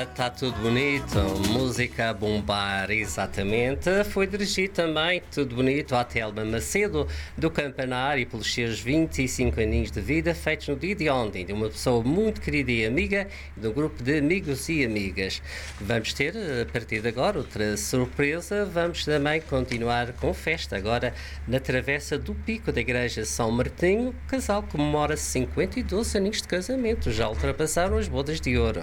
está tudo bonito, música a bombar, exatamente. Foi dirigido também, tudo bonito, à Telma Macedo, do Campanar, e pelos seus 25 aninhos de vida, feitos no dia de ontem, de uma pessoa muito querida e amiga, de um grupo de amigos e amigas. Vamos ter, a partir de agora, outra surpresa. Vamos também continuar com festa, agora na Travessa do Pico da Igreja São Martinho. O casal comemora 52 aninhos de casamento, já ultrapassaram as bodas de ouro.